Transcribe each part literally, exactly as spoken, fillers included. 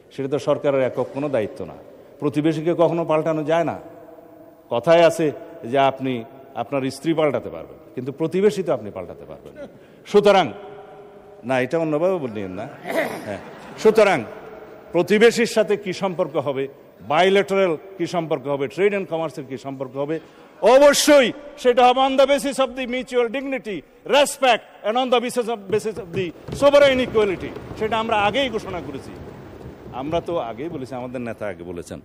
সেটা তো সরকারের একক কোনো দায়িত্ব না। প্রতিবেশীকে কখনো পাল্টানো যায় না। কথায় আছে যে আপনি আপনার স্ত্রী পাল্টাতে পারবেন, কিন্তু প্রতিবেশী তো আপনি পাল্টাতে পারবেন না। সুতরাং না, এটা অন্যভাবে বললেন না। হ্যাঁ, সুতরাং প্রতিবেশীর সাথে কি সম্পর্ক হবে, বাইলেটারাল কি সম্পর্ক হবে, ট্রেড অ্যান্ড কমার্সের কি সম্পর্ক হবে, অবশ্যই সেটা হবে on the basis of the mutual dignity, respect and on the basis of basis of the সোভারেইন equality. সেটা আমরা আগেই ঘোষণা করেছি। আমরা তো আগেই বলেছি, আমাদের নেতা আগে বলেছেন,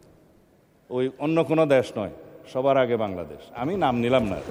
ওই অন্য কোনো দেশ নয়, সবার আগে বাংলাদেশ। আমি নাম নিলাম না,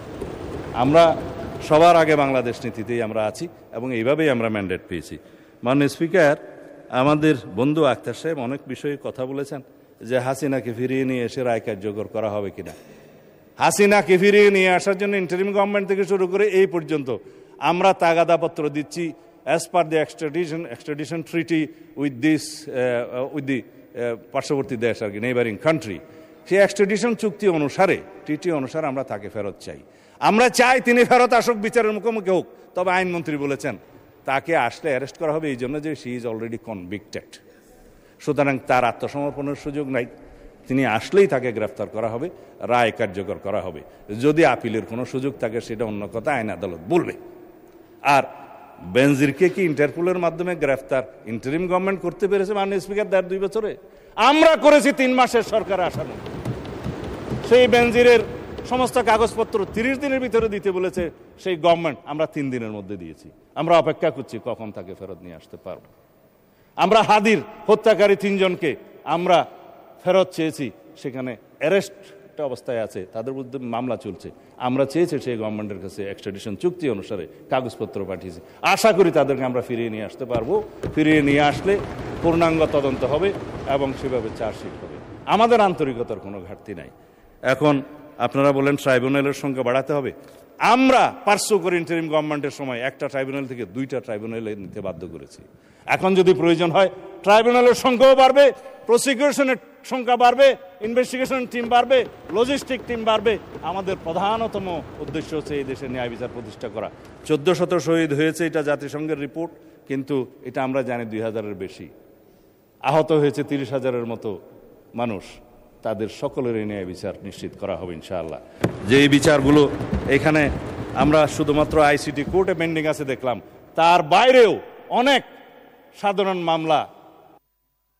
আমরা সবার আগে বাংলাদেশ নীতিতেই আমরা আছি এবং এইভাবেই আমরা ম্যান্ডেট পেয়েছি। মাননীয় স্পিকার, আমাদের বন্ধু আক্তার সাহেব অনেক বিষয়ে কথা বলেছেন যে হাসিনাকে ফিরিয়ে নিয়ে এসে রায় কার্যকর করা হবে কিনা। হাসিনাকে ফিরিয়ে নিয়ে আসার জন্য ইন্টারিম গভর্নমেন্ট থেকে শুরু করে এই পর্যন্ত আমরা তাগাদাপত্র দিচ্ছি as per the extradition extradition treaty with this with the পার্শ্ববর্তী দেশ আর কি, নেইবারিং কান্ট্রি। সেই এক্সট্রাডিশন চুক্তি অনুসারে, ট্রিটি অনুসারে আমরা তাকে ফেরত চাই। আমরা চাই তিনি ফেরত আসুক, বিচারের মুখোমুখি হোক। তবে আইনমন্ত্রী বলেছেন তাকে আসলে অ্যারেস্ট করা হবে এই জন্য যে শি ইজ অলরেডি কনভিক্টেড। সুতরাং তার আত্মসমর্পণের সুযোগ নাই। তিনি আসলেই তাকে গ্রেফতার করা হবে, রায় কার্যকর করা হবে। যদি আপিলের কোনো সুযোগ থাকে সেটা অন্য কথা, আইন আদালত বলবে। আর বেনজিরকে কি ইন্টারপোলের মাধ্যমে গ্রেফতার ইন্টারিম গভর্নমেন্ট করতে পেরেছে মাননীয় স্পিকার দেড় দুই বছরে? আমরা করেছি তিন মাসের সরকার আসানো। সেই বেনজিরের সমস্ত কাগজপত্র তিরিশ দিনের ভিতরে দিতে বলেছে সেই গভর্নমেন্ট, আমরা তিন দিনের মধ্যে দিয়েছি। আমরা অপেক্ষা করছি কখন তাকে ফেরত নিয়ে আসতে পারবো। আমরা হাদির হত্যাকারী তিনজনকে আমরা ফেরত চেয়েছি, সেখানে অ্যারেস্ট অবস্থায় আছে, তাদের বিরুদ্ধে মামলা চলছে। আমরা চেয়েছি সেই গভর্নমেন্টের কাছে এক্সট্রাডিশন চুক্তি অনুসারে কাগজপত্র পাঠিয়েছি। আশা করি তাদেরকে আমরা ফিরিয়ে নিয়ে আসতে পারবো। ফিরিয়ে নিয়ে আসলে পূর্ণাঙ্গ তদন্ত হবে এবং সেভাবে চার্জশিট হবে। আমাদের আন্তরিকতার কোনো ঘাটতি নাই। এখন আপনারা বলেন ট্রাইব্যুনালের সংখ্যা বাড়াতে হবে। আমরা পার্শ্ব করে ইন্টারিম গভর্নমেন্টের সময় একটা ট্রাইব্যুনাল থেকে দুইটা ট্রাইব্যুনালে নিতে বাধ্য করেছি। এখন যদি প্রয়োজন হয় ট্রাইব্যুনালের সংখ্যাও বাড়বে, প্রসিকিউশনের সংখ্যা বাড়বে, ইনভেস্টিগেশন টিম বাড়বে, লজিস্টিক টিম বাড়বে। আমাদের প্রধানতম উদ্দেশ্য হচ্ছে এই দেশে ন্যায় বিচার প্রতিষ্ঠা করা। চোদ্দ শত শহীদ হয়েছে, এটা জাতিসংঘের রিপোর্ট, কিন্তু এটা আমরা জানি দুই হাজারের বেশি। আহত হয়েছে তিরিশ হাজারের মতো মানুষ। তাদের সকলের ন্যায় বিচার নিশ্চিত করা হবে ইনশাআল্লাহ। যে এই বিচারগুলো এখানে আমরা শুধুমাত্র আইসিটি কোর্টে পেন্ডিং আছে দেখলাম, তার বাইরেও অনেক সাধারণ মামলা